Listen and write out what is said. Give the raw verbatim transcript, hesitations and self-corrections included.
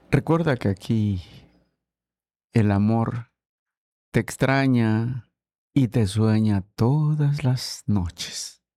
Recuerda que aquí el amor te extraña y te sueña todas las noches.